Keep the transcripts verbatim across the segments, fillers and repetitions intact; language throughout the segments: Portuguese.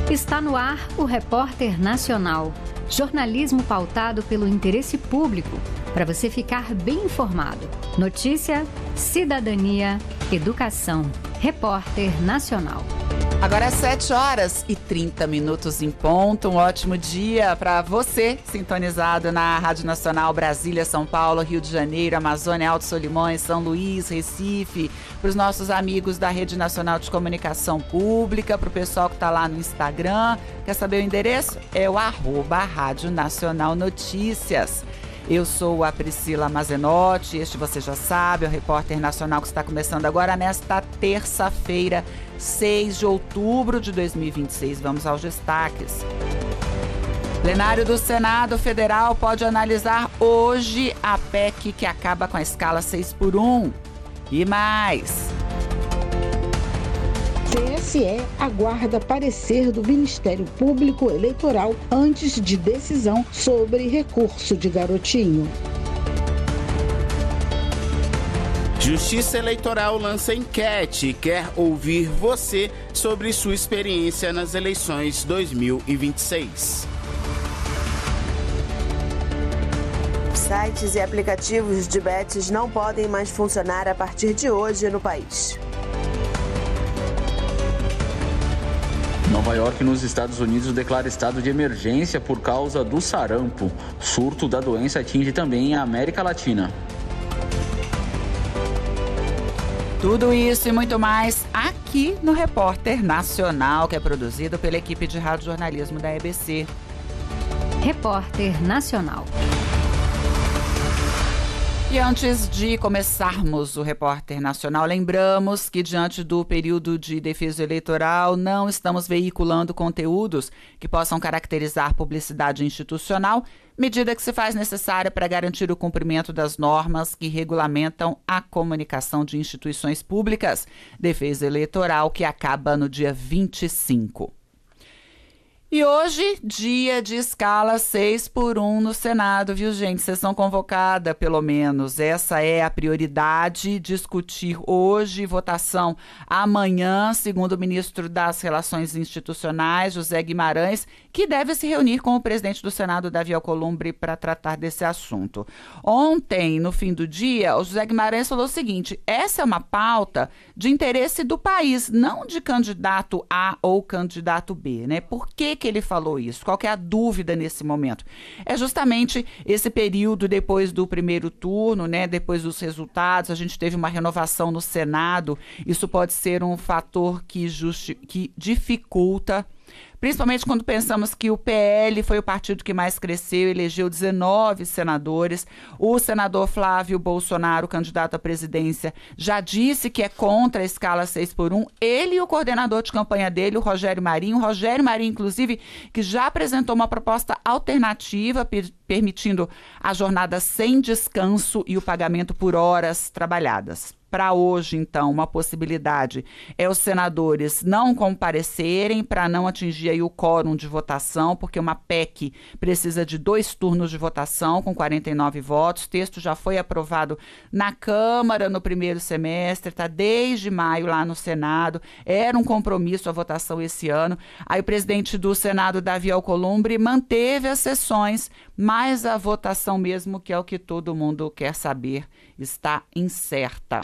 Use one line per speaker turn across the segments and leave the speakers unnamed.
Está no ar o Repórter Nacional. Jornalismo pautado pelo interesse público, para você ficar bem informado. Notícia, cidadania, educação. Repórter Nacional.
Agora é sete horas e trinta minutos em ponto. Um ótimo dia para você, sintonizado na Rádio Nacional Brasília, São Paulo, Rio de Janeiro, Amazônia, Alto Solimões, São Luís, Recife, para os nossos amigos da Rede Nacional de Comunicação Pública, para o pessoal que está lá no Instagram. Quer saber o endereço? É o arroba Rádio Nacional Notícias. Eu sou a Priscila Mazenotti, este você já sabe, é o Repórter Nacional que está começando agora nesta terça-feira, seis de outubro de dois mil e vinte e seis. Vamos aos destaques. Plenário do Senado Federal pode analisar hoje a P E C que acaba com a escala seis por um. E mais...
T S E aguarda parecer do Ministério Público Eleitoral antes de decisão sobre recurso de garotinho.
Justiça Eleitoral lança enquete e quer ouvir você sobre sua experiência nas eleições dois mil e vinte e seis.
Sites e aplicativos de bets não podem mais funcionar a partir de hoje no país.
Nova York, nos Estados Unidos, declara estado de emergência por causa do sarampo. Surto da doença atinge também a América Latina.
Tudo isso e muito mais aqui no Repórter Nacional, que é produzido pela equipe de radiojornalismo da E B C.
Repórter Nacional.
E antes de começarmos o Repórter Nacional, lembramos que diante do período de defesa eleitoral não estamos veiculando conteúdos que possam caracterizar publicidade institucional, medida que se faz necessária para garantir o cumprimento das normas que regulamentam a comunicação de instituições públicas. Defesa eleitoral que acaba no dia vinte e cinco. E hoje, dia de escala seis por um no Senado, viu, gente? Sessão convocada, pelo menos. Essa é a prioridade, discutir hoje, votação amanhã, segundo o ministro das Relações Institucionais, José Guimarães, que deve se reunir com o presidente do Senado, Davi Alcolumbre, para tratar desse assunto. Ontem, no fim do dia, o José Guimarães falou o seguinte: essa é uma pauta de interesse do país, não de candidato A ou candidato B, né? Por que que ele falou isso? Qual que é a dúvida nesse momento? É justamente esse período depois do primeiro turno, né? Depois dos resultados, a gente teve uma renovação no Senado. Isso pode ser um fator que, justi- que dificulta, principalmente quando pensamos que o P L foi o partido que mais cresceu, elegeu dezenove senadores. O senador Flávio Bolsonaro, candidato à presidência, já disse que é contra a escala seis por um. Ele e o coordenador de campanha dele, o Rogério Marinho. O Rogério Marinho, inclusive, que já apresentou uma proposta alternativa, per- permitindo a jornada sem descanso e o pagamento por horas trabalhadas. Para hoje, então, uma possibilidade é os senadores não comparecerem para não atingir aí o quórum de votação, porque uma P E C precisa de dois turnos de votação com quarenta e nove votos. O texto já foi aprovado na Câmara no primeiro semestre, está desde maio lá no Senado. Era um compromisso a votação esse ano. Aí o presidente do Senado, Davi Alcolumbre, manteve as sessões, mas a votação mesmo, que é o que todo mundo quer saber, está incerta.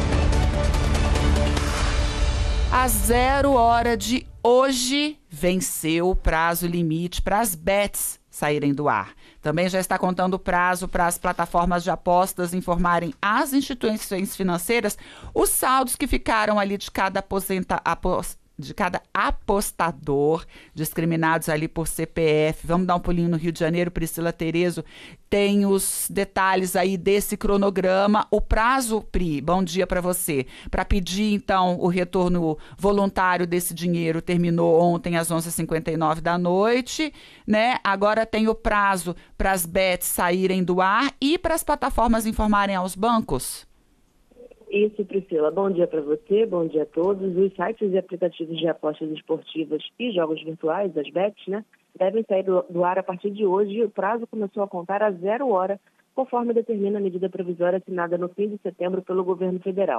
A zero hora de hoje venceu o prazo limite para as bets saírem do ar. Também já está contando o prazo para as plataformas de apostas informarem às instituições financeiras os saldos que ficaram ali de cada aposenta, apos, de cada apostador, discriminados ali por C P F. Vamos dar um pulinho no Rio de Janeiro. Priscila Terezo tem os detalhes aí desse cronograma. O prazo, Pri, bom dia para você, para pedir então o retorno voluntário desse dinheiro terminou ontem às onze e cinquenta e nove da noite, né? Agora tem o prazo para as bets saírem do ar e para as plataformas informarem aos bancos.
Isso, Priscila. Bom dia para você, bom dia a todos. Os sites e aplicativos de apostas esportivas e jogos virtuais, as bets, né, devem sair do, do ar a partir de hoje e o prazo começou a contar a zero hora, conforme determina a medida provisória assinada no fim de setembro pelo governo federal.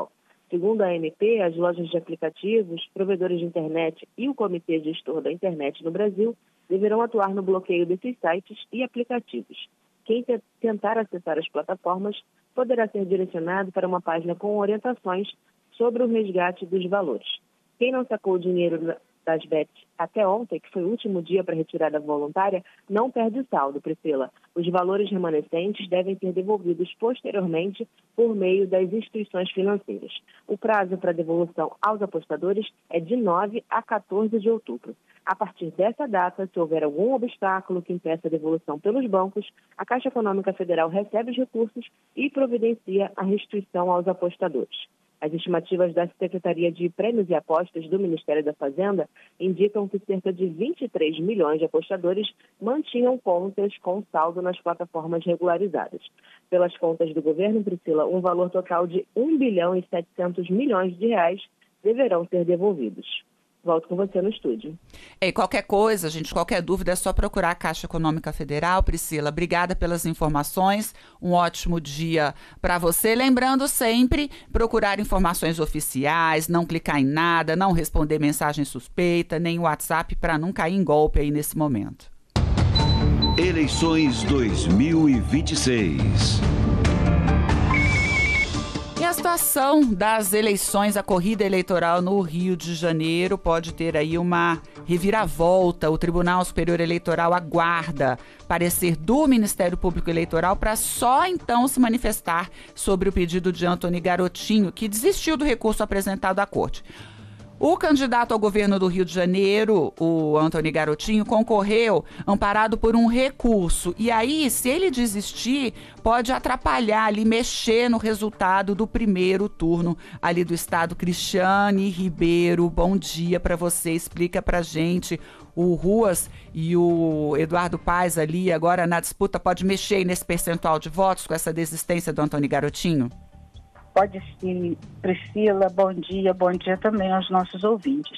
Segundo a A M P, as lojas de aplicativos, provedores de internet e o Comitê Gestor da Internet no Brasil deverão atuar no bloqueio desses sites e aplicativos. Quem te- tentar acessar as plataformas poderá ser direcionado para uma página com orientações sobre o resgate dos valores. Quem não sacou o dinheiro das bets até ontem, que foi o último dia para retirada voluntária, não perde saldo, Priscila. Os valores remanescentes devem ser devolvidos posteriormente por meio das instituições financeiras. O prazo para devolução aos apostadores é de nove a quatorze de outubro. A partir dessa data, se houver algum obstáculo que impeça a devolução pelos bancos, a Caixa Econômica Federal recebe os recursos e providencia a restituição aos apostadores. As estimativas da Secretaria de Prêmios e Apostas do Ministério da Fazenda indicam que cerca de vinte e três milhões de apostadores mantinham contas com saldo nas plataformas regularizadas. Pelas contas do governo, Priscila, um valor total de um bilhão e setecentos milhões de reais deverão ser devolvidos. Volto com você no estúdio.
E qualquer coisa, gente, qualquer dúvida, é só procurar a Caixa Econômica Federal. Priscila, obrigada pelas informações. Um ótimo dia para você. Lembrando sempre, procurar informações oficiais, não clicar em nada, não responder mensagem suspeita, nem WhatsApp, para não cair em golpe aí nesse momento.
Eleições dois mil e vinte e seis.
E a situação das eleições, a corrida eleitoral no Rio de Janeiro pode ter aí uma reviravolta. O Tribunal Superior Eleitoral aguarda parecer do Ministério Público Eleitoral para só então se manifestar sobre o pedido de Antony Garotinho, que desistiu do recurso apresentado à Corte. O candidato ao governo do Rio de Janeiro, o Antony Garotinho, concorreu amparado por um recurso. E aí, se ele desistir, pode atrapalhar ali, mexer no resultado do primeiro turno ali do estado. Cristiane Ribeiro, bom dia para você. Explica pra gente, o Ruas e o Eduardo Paes ali agora na disputa, pode mexer nesse percentual de votos com essa desistência do Antony Garotinho?
Pode sim, Priscila, bom dia, bom dia também aos nossos ouvintes.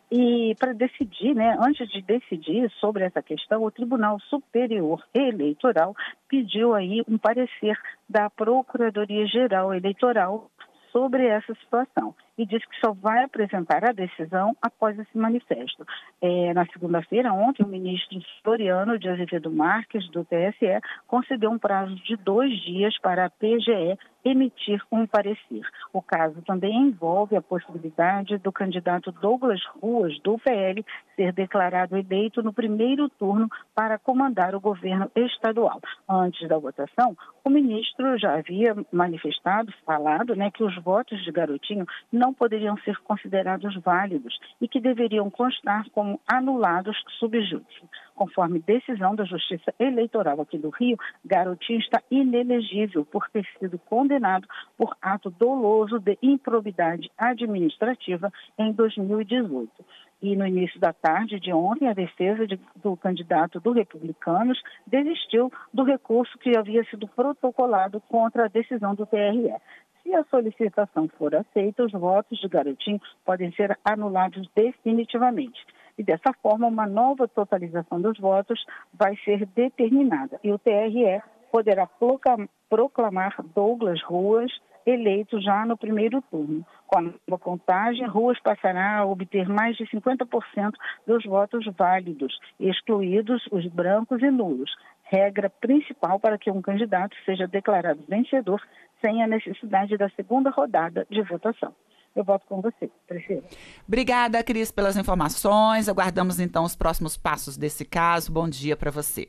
E para decidir, né, antes de decidir sobre essa questão, o Tribunal Superior Eleitoral pediu aí um parecer da Procuradoria-Geral Eleitoral sobre essa situação e disse que só vai apresentar a decisão após esse manifesto. É, na segunda-feira, ontem, o ministro Floriano de Azevedo Marques, do T S E, concedeu um prazo de dois dias para a P G E emitir um parecer. O caso também envolve a possibilidade do candidato Douglas Ruas, do P L, ser declarado eleito no primeiro turno para comandar o governo estadual. Antes da votação, o ministro já havia manifestado, falado, né, que os votos de Garotinho não poderiam ser considerados válidos e que deveriam constar como anulados sub júdice. Conforme decisão da Justiça Eleitoral aqui do Rio, Garotinho está inelegível por ter sido condenado por ato doloso de improbidade administrativa em dois mil e dezoito. E no início da tarde de ontem, a defesa de, do candidato do Republicanos desistiu do recurso que havia sido protocolado contra a decisão do T R E. Se a solicitação for aceita, os votos de Garotinho podem ser anulados definitivamente. E dessa forma, uma nova totalização dos votos vai ser determinada. E o T R E poderá proclamar Douglas Ruas eleito já no primeiro turno. Com a nova contagem, Ruas passará a obter mais de cinquenta por cento dos votos válidos, excluídos os brancos e nulos. Regra principal para que um candidato seja declarado vencedor sem a necessidade da segunda rodada de votação. Eu volto com você, Priscila.
Obrigada, Cris, pelas informações. Aguardamos, então, os próximos passos desse caso. Bom dia para você.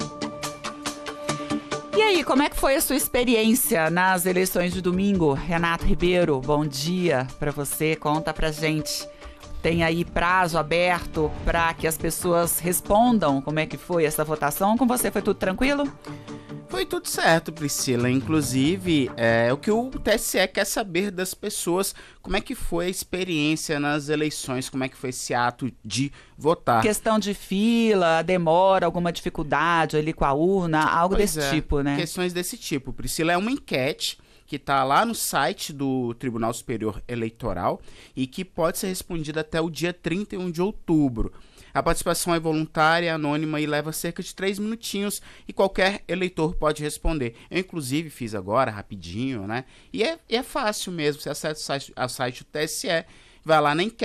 E aí, como é que foi a sua experiência nas eleições de domingo? Renato Ribeiro, bom dia para você. Conta pra gente. Tem aí prazo aberto para que as pessoas respondam como é que foi essa votação. Com você foi tudo tranquilo?
Foi tudo certo, Priscila. Inclusive, é o que o T S E quer saber das pessoas, como é que foi a experiência nas eleições, como é que foi esse ato de votar.
Questão de fila, demora, alguma dificuldade ali com a urna, algo
Pois
desse
é,
tipo, né?
Questões desse tipo, Priscila. É uma enquete que está lá no site do Tribunal Superior Eleitoral e que pode ser respondida até o dia trinta e um de outubro. A participação é voluntária, anônima e leva cerca de três minutinhos e qualquer eleitor pode responder. Eu, inclusive, fiz agora, rapidinho, né? E é, é fácil mesmo, você acessa o site, o site do T S E, vai lá na enquete,